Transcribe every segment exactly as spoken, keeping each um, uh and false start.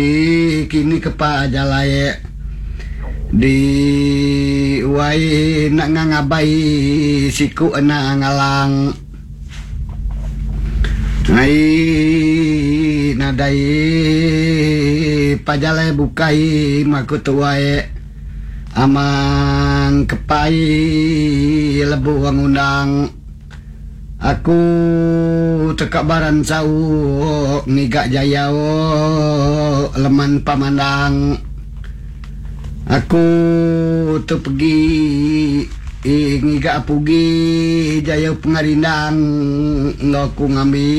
kini kepajalai di wai nak ngabai siku na ngalang ai nadai pajalai bukai makutuai amang kepai lebu undang aku tekak baran sau ngigak jaya leman pamandang aku tu pergi ngigak pugi jaya pengarindang ngaku ngambi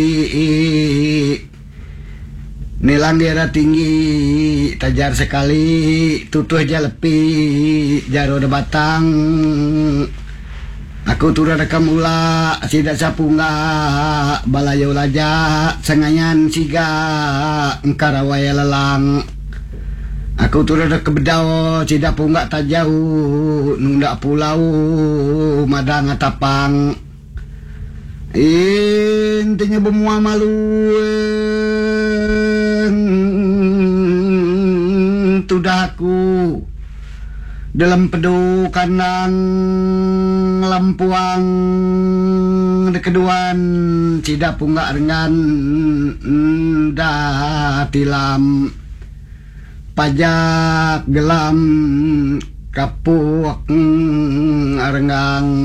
nilang daerah tinggi tajar sekali tutuh jalepi jaro de batang aku turun rekam ula sidak sapunga balayo laja sengayan siga engkarawaya lelang aku turun ke bedao sidak punggak tajau nunda pulau madang atapang intinya bemua malu tudahku dalam pedu kanang lampuang dekeduan sidak punggak dengan dah tilam pajak gelam kapuk arenggang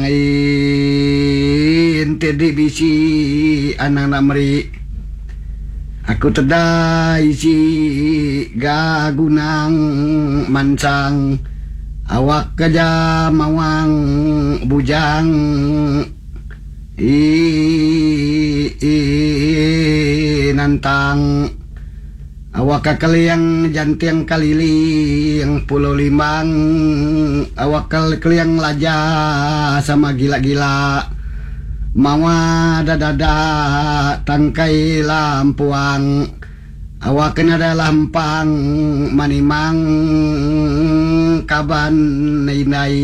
inti di bisi anang namri aku tedai si gagunang mansang awak gajah mawang bujang i, i, i nantang awak kaliang jantiang kalili yang pulau limang awak kaliang laja sama gila-gila mawa dadada tangkai lampuang awak kena ada lampang manimang kaban nai-nai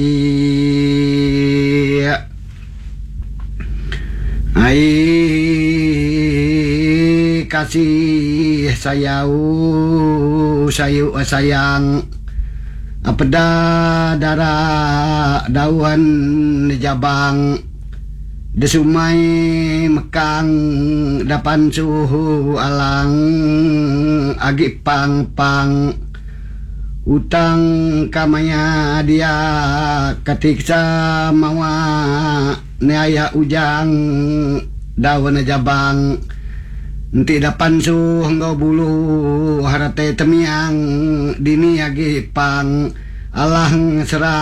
ai kasih sayau sayu sayang apa dah darah dauan jabang desumai mekang dapan suhu alang agi pang pang utang kamaya dia ketiksa mawa neaya ujang daun jabang nanti dapan su hangga bulu harate temiang dini agi pang alang serang